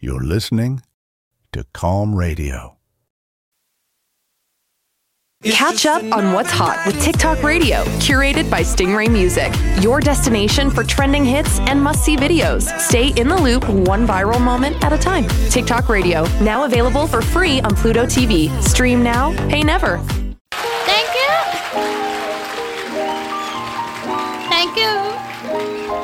You're listening to Calm Radio. Catch up on what's hot with TikTok Radio, curated by Stingray Music. Your destination for trending hits and must-see videos. Stay in the loop, one viral moment at a time. TikTok Radio, now available for free on Pluto TV. Stream now, pay never. Thank you. Thank you.